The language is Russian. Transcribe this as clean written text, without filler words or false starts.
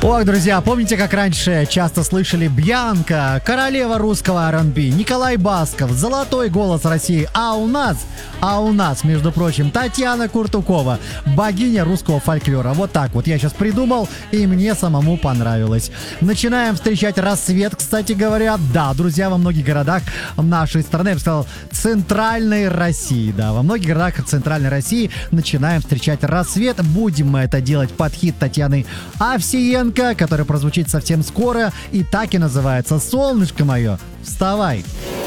Ох, друзья, помните, как раньше часто слышали Бьянка, королева русского R&B, Николай Басков, золотой голос России, а у нас, между прочим, Татьяна Куртукова, богиня русского фольклора. Вот так вот я сейчас придумал, и мне самому понравилось. Начинаем встречать рассвет, кстати говоря. Да, друзья, во многих городах нашей страны, я бы сказал, центральной России, да, во многих городах центральной России начинаем встречать рассвет. Будем мы это делать под хит Татьяны Овсиенко, который прозвучит совсем скоро и так и называется «Солнышко мое, вставай».